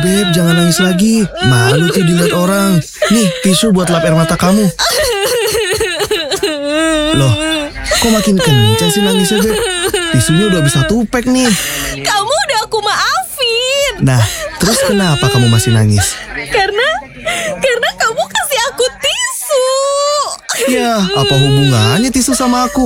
Beb, jangan nangis lagi. Malu tuh dilihat orang. Nih, tisu buat lap air mata kamu. Loh, kok makin kencang sih nangisnya, Beb? Tisunya udah bisa tupek nih. Kamu udah aku maafin. Nah, terus kenapa kamu masih nangis? Karena kamu kasih aku tisu. Ya, apa hubungannya tisu sama aku?